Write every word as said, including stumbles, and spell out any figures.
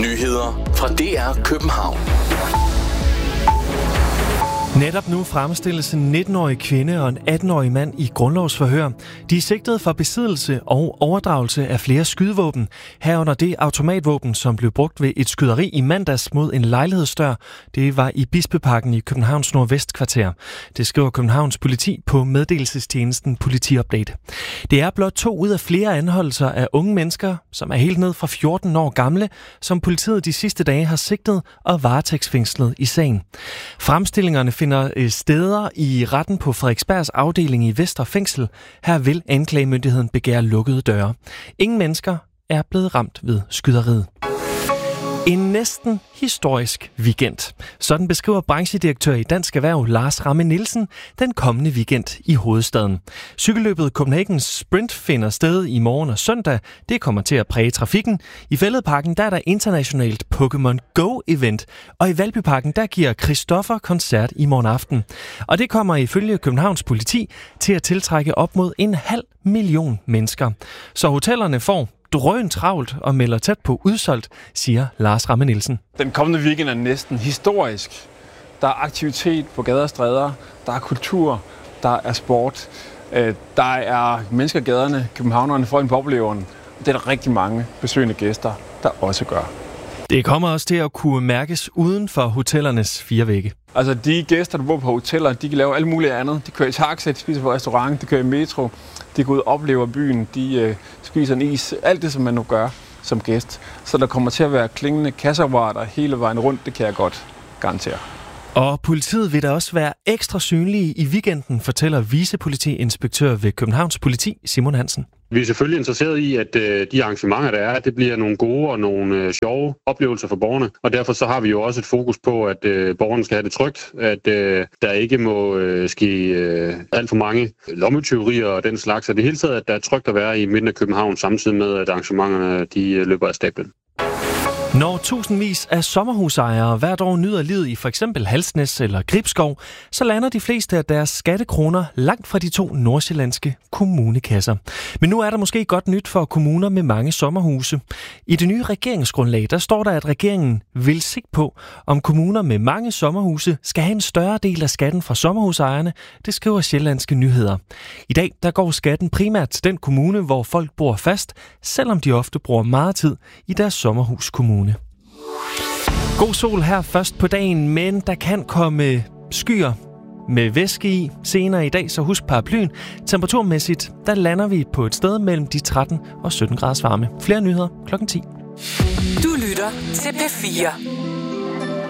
Nyheder fra D R København. Netop nu fremstilles en nitten-årig kvinde og en atten-årig mand i grundlovsforhør. De er sigtet for besiddelse og overdragelse af flere skydevåben, herunder det automatvåben, som blev brugt ved et skyderi i mandags mod en lejlighedsdør. Det var i Bispeparken i Københavns Nordvestkvarter. Det skriver Københavns politi på meddelelsestjenesten Politiupdate. Det er blot to ud af flere anholdelser af unge mennesker, som er helt ned fra fjorten år gamle, som politiet de sidste dage har sigtet og varetægtsfængslet i sagen. Fremstillingerne finder steder i retten på Frederiksbergs afdeling i Vestre Fængsel. Her vil anklagemyndigheden begære lukkede døre. Ingen mennesker er blevet ramt ved skyderiet. En næsten historisk weekend. Sådan beskriver branchedirektør i Dansk Erhverv Lars Ramme Nielsen den kommende weekend i hovedstaden. Cykelløbet Copenhagen Sprint finder sted i morgen og søndag. Det kommer til at præge trafikken. I Fælledparken der er der internationalt Pokémon Go-event, og i Valbyparken der giver Christoffer koncert i morgen aften. Og det kommer ifølge Københavns politi til at tiltrække op mod en halv million mennesker. Så hotellerne får drøn travlt og melder tæt på udsolgt, siger Lars Ramme Nielsen. Den kommende weekend er næsten historisk. Der er aktivitet på gader og stræder, der er kultur, der er sport, der er mennesker i gaderne, københavnerne får en på opleveren. Det er der rigtig mange besøgende gæster, der også gør. Det kommer også til at kunne mærkes uden for hotellernes fire vægge. Altså de gæster, der bor på hoteller, de kan lave alt muligt andet. De kører i taxa, de spiser på restaurant, de kører i metro, de går ud og oplever byen, de øh, spiser en is. Alt det, som man nu gør som gæst. Så der kommer til at være klingende kasseapparater hele vejen rundt, det kan jeg godt garantere. Og politiet vil da også være ekstra synlige i weekenden, fortæller vicepolitiinspektør ved Københavns Politi, Simon Hansen. Vi er selvfølgelig interesseret i, at øh, de arrangementer, der er, det bliver nogle gode og nogle øh, sjove oplevelser for borgerne. Og derfor så har vi jo også et fokus på, at øh, borgerne skal have det trygt, at øh, der ikke må øh, ske øh, alt for mange lommetyverier og den slags. Og det hele taget, at der er trygt at være i midten af København, samtidig med, at arrangementerne de øh, løber af stablen. Når tusindvis af sommerhusejere hvert år nyder livet i for eksempel Halsnæs eller Gribskov, så lander de fleste af deres skattekroner langt fra de to nordsjællandske kommunekasser. Men nu er der måske godt nyt for kommuner med mange sommerhuse. I det nye regeringsgrundlag, der står der, at regeringen vil sigte på, om kommuner med mange sommerhuse skal have en større del af skatten fra sommerhusejerne. Det skriver Sjællandske Nyheder. I dag der går skatten primært til den kommune, hvor folk bor fast, selvom de ofte bruger meget tid i deres sommerhuskommune. God sol her først på dagen, men der kan komme skyer med væske i senere i dag, så husk paraplyen. Temperaturmæssigt, der lander vi på et sted mellem de tretten og sytten graders varme. Flere nyheder klokken ti. Du lytter til P fire.